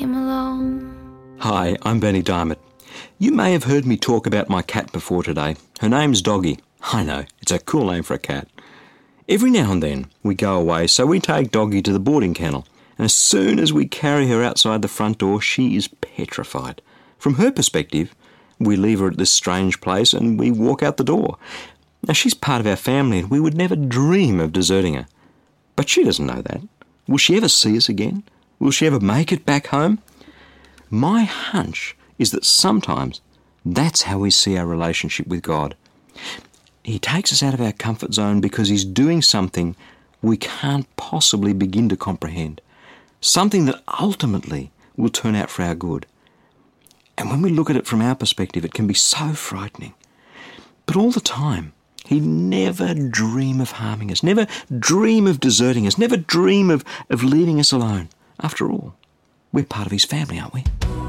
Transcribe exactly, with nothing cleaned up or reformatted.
him alone. Hi, I'm Bernie Diamond. You may have heard me talk about my cat before today. Her name's Doggy. I know, it's a cool name for a cat. Every now and then we go away, so we take Doggy to the boarding kennel. And as soon as we carry her outside the front door, she is petrified. From her perspective, we leave her at this strange place and we walk out the door. Now, she's part of our family and we would never dream of deserting her. But she doesn't know that. Will she ever see us again? Will she ever make it back home? My hunch is that sometimes that's how we see our relationship with God. He takes us out of our comfort zone because he's doing something we can't possibly begin to comprehend. Something that ultimately will turn out for our good. And when we look at it from our perspective, it can be so frightening. But all the time, he'd never dream of harming us, never dream of deserting us, never dream of, of leaving us alone. After all, we're part of his family, aren't we?